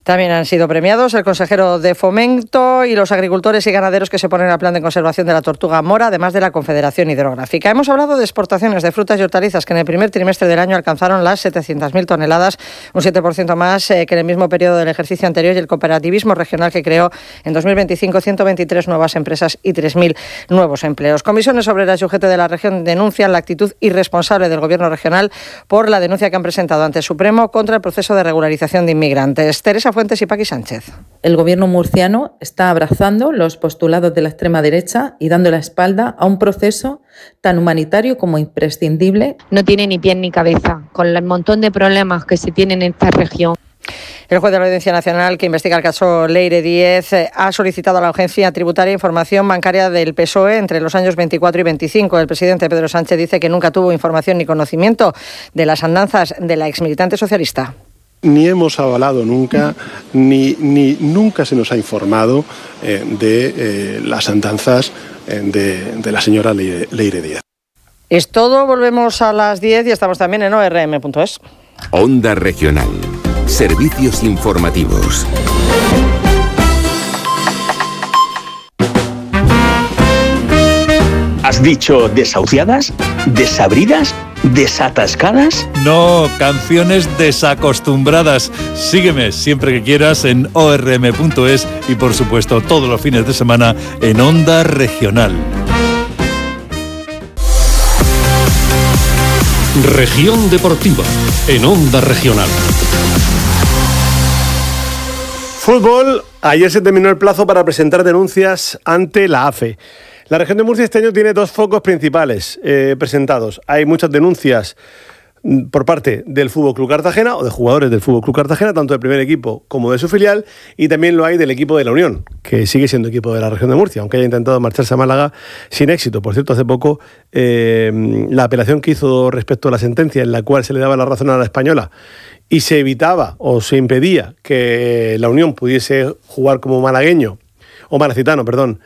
También han sido premiados el consejero de Fomento y los agricultores y ganaderos que se ponen al plan de conservación de la tortuga mora, además de la Confederación Hidrográfica. Hemos hablado de exportaciones de frutas y hortalizas que en el primer trimestre del año alcanzaron las 700.000 toneladas, un 7% más que en el mismo periodo del ejercicio anterior, y el cooperativismo regional que creó en 2025 123 nuevas empresas y 3.000 nuevos empleos. Comisiones Obreras y UGT de la región denuncian la actitud irresponsable del Gobierno regional por la denuncia que han presentado ante el Supremo contra el proceso de regularización de inmigrantes. Teresa Fuentes y Paqui Sánchez. El gobierno murciano está abrazando los postulados de la extrema derecha y dando la espalda a un proceso tan humanitario como imprescindible. No tiene ni pie ni cabeza, con el montón de problemas que se tienen en esta región. El juez de la Audiencia Nacional que investiga el caso Leire Díez ha solicitado a la Agencia Tributaria información bancaria del PSOE entre los años 24 y 25. El presidente Pedro Sánchez dice que nunca tuvo información ni conocimiento de las andanzas de la exmilitante socialista. Ni hemos avalado nunca, ni nunca se nos ha informado de las andanzas de la señora Leire Díez. Es todo, volvemos a las 10 y estamos también en ORM.es. Onda Regional. Servicios informativos. ¿Has dicho desahuciadas? ¿Desabridas? ¿Desatascadas? No, canciones desacostumbradas. Sígueme siempre que quieras en orm.es y por supuesto todos los fines de semana en Onda Regional. Región Deportiva en Onda Regional. Fútbol. Ayer se terminó el plazo para presentar denuncias ante la AFE. La región de Murcia este año tiene dos focos principales presentados. Hay muchas denuncias por parte del Fútbol Club Cartagena o de jugadores del Fútbol Club Cartagena, tanto del primer equipo como de su filial, y también lo hay del equipo de la Unión, que sigue siendo equipo de la región de Murcia, aunque haya intentado marcharse a Málaga sin éxito. Por cierto, hace poco la apelación que hizo respecto a la sentencia en la cual se le daba la razón a la Española y se evitaba o se impedía que la Unión pudiese jugar como malagueño o malacitano,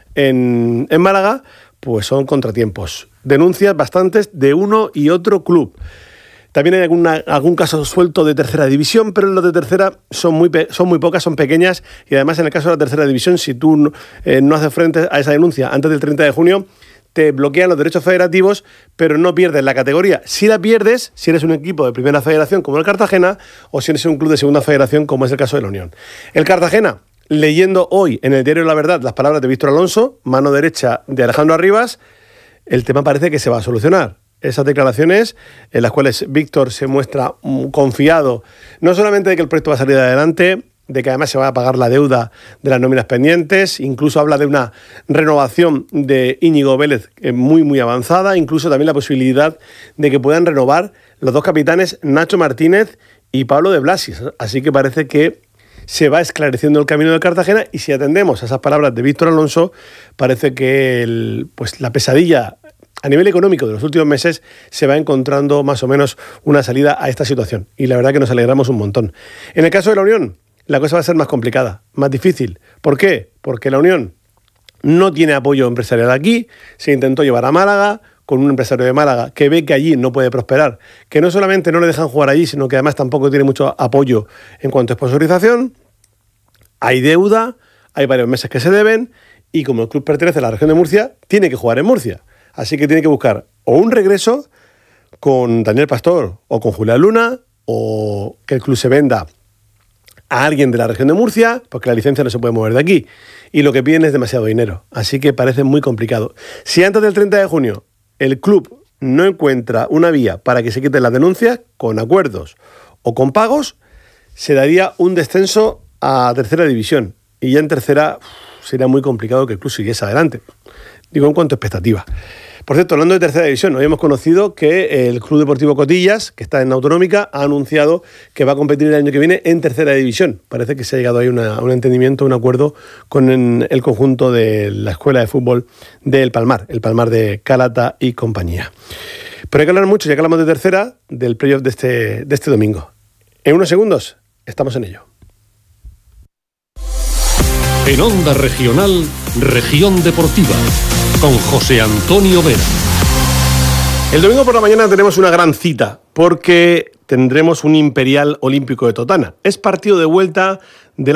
en Málaga, pues son contratiempos. Denuncias bastantes de uno y otro club. También hay algún caso suelto de tercera división, pero los de tercera son muy pocas, son pequeñas, y además en el caso de la tercera división, si tú no haces frente a esa denuncia antes del 30 de junio, te bloquean los derechos federativos, pero no pierdes la categoría. Si la pierdes, si eres un equipo de primera federación como el Cartagena, o si eres un club de segunda federación como es el caso de la Unión. El Cartagena, leyendo hoy en el diario La Verdad las palabras de Víctor Alonso, mano derecha de Alejandro Arribas, el tema parece que se va a solucionar. Esas declaraciones en las cuales Víctor se muestra confiado, no solamente de que el proyecto va a salir adelante, de que además se va a pagar la deuda de las nóminas pendientes, incluso habla de una renovación de Íñigo Vélez muy avanzada, incluso también la posibilidad de que puedan renovar los dos capitanes Nacho Martínez y Pablo de Blasis. Así que parece que se va esclareciendo el camino del Cartagena, y si atendemos a esas palabras de Víctor Alonso, parece que la pesadilla a nivel económico de los últimos meses se va encontrando más o menos una salida a esta situación, y la verdad que nos alegramos un montón. En el caso de la Unión, la cosa va a ser más complicada, más difícil. ¿Por qué? Porque la Unión no tiene apoyo empresarial aquí, se intentó llevar a Málaga con un empresario de Málaga que ve que allí no puede prosperar, que no solamente no le dejan jugar allí, sino que además tampoco tiene mucho apoyo en cuanto a sponsorización. Hay deuda, hay varios meses que se deben, y como el club pertenece a la región de Murcia, tiene que jugar en Murcia. Así que tiene que buscar o un regreso con Daniel Pastor o con Julián Luna, o que el club se venda a alguien de la región de Murcia, porque la licencia no se puede mover de aquí, y lo que piden es demasiado dinero. Así que parece muy complicado. Si antes del 30 de junio el club no encuentra una vía para que se quiten las denuncias, con acuerdos o con pagos, se daría un descenso a tercera división, y ya en tercera sería muy complicado que el club siguiese adelante. Digo, en cuanto a expectativa. Por cierto, hablando de tercera división, hoy hemos conocido que el Club Deportivo Cotillas, que está en Autonómica, ha anunciado que va a competir el año que viene en tercera división. Parece que se ha llegado ahí a un entendimiento, un acuerdo con el conjunto de la Escuela de Fútbol del Palmar, el Palmar de Calata y compañía. Pero hay que hablar mucho, ya que hablamos de tercera, del playoff de este domingo. En unos segundos estamos en ello. En Onda Regional, Región Deportiva, con José Antonio Vera. El domingo por la mañana tenemos una gran cita, porque tendremos un Imperial Olímpico de Totana. Es partido de vuelta